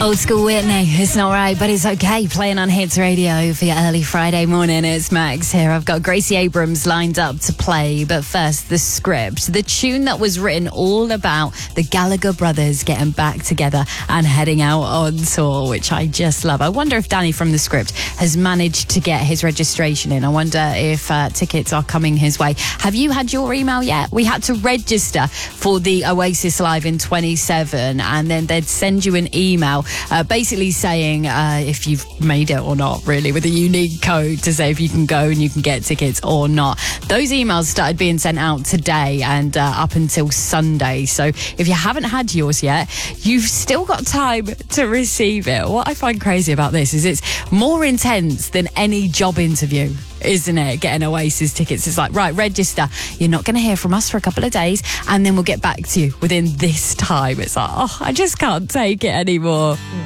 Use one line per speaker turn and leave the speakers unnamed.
Old school Whitney, it's not right, but it's okay. Playing on Hits Radio for your early Friday morning. It's Max here. I've got Gracie Abrams lined up to play, but first, the script. The tune that was written all about the Gallagher brothers getting back together and heading out on tour, which I just love. I wonder if Danny from the script has managed to get his registration in. I wonder if tickets are coming his way. Have you had your email yet? We had to register for the Oasis Live in 27, and then they'd send you an email basically saying if you've made it or not, really, with a unique code to say if you can go and you can get tickets or not. Those emails started being sent out today and up until Sunday. So if you haven't had yours yet, you've still got time to receive it. What I find crazy about this is it's more intense than any job interview, isn't it? Getting Oasis tickets. It's like, right, register. You're not going to hear from us for a couple of days, and then we'll get back to you within this time. It's like, oh, I just can't take it anymore.